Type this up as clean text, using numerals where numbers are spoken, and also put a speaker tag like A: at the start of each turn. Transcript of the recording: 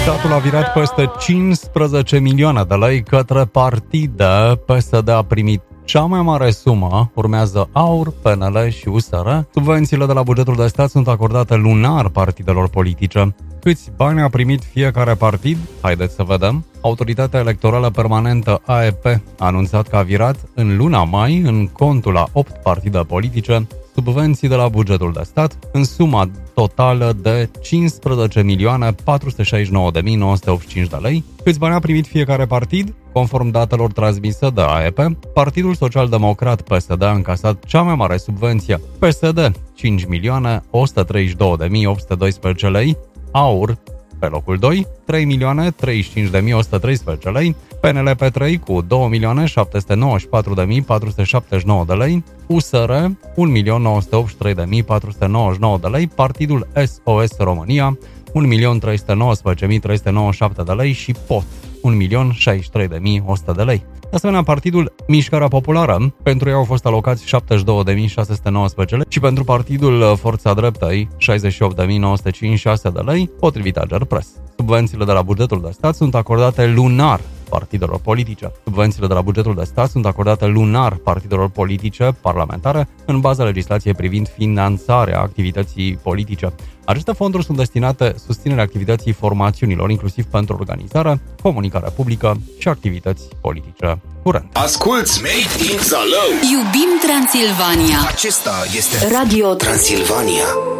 A: Statul a virat peste 15 milioane de lei către partide. PSD a primit cea mai mare sumă, urmează AUR, PNL și USR. Subvențiile de la bugetul de stat sunt acordate lunar partidelor politice. Câți bani a primit fiecare partid? Haideți să vedem. Autoritatea Electorală Permanentă AEP a anunțat că a virat în luna mai în contul a 8 partide politice subvenții de la bugetul de stat în suma totală de 15.469.985 de lei. Câți bani a primit fiecare partid? Conform datelor transmise de AEP, Partidul Social-Democrat PSD a încasat cea mai mare subvenție. PSD 5.132.812 lei, AUR pe locul 2, 3.035.113 lei, PNL pe 3 cu 2.794.479 de lei, USR 1.983.499 de lei, Partidul SOS România 1.319.397 de lei și POT 1.063.100 de lei. De asemenea, Partidul Mișcarea Populară, pentru ei au fost alocați 72.619 lei și pentru Partidul Forța Dreptei 68.956 de lei, potrivit Agerpres. Subvențiile de la bugetul de stat sunt acordate lunar partidelor politice. Subvențiile de la bugetul de stat sunt acordate lunar partidelor politice parlamentare în baza legislației privind finanțarea activității politice. Aceste fonduri sunt destinate susținerea activității formațiunilor, inclusiv pentru organizare, comunicare publică și activități politice curente.
B: Asculți Made in Zalău!
C: Iubim Transilvania!
B: Acesta este Radio Transilvania.